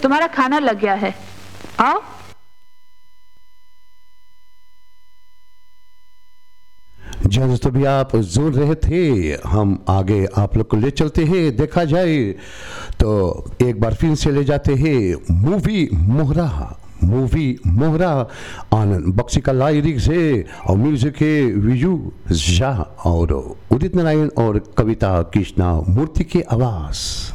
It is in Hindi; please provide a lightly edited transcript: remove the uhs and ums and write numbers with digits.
तुम्हारा खाना लग गया है, आओ। जज तो भी आप जोर रहे थे, हम आगे आप लोग को ले चलते हैं। देखा जाए तो एक बार फिर से ले जाते हैं मूवी मोहरा आनंद बख्शी का लाइरिक्स है और म्यूजिक है विजू झा और उदित नारायण और कविता कृष्णा मूर्ति की आवाज़।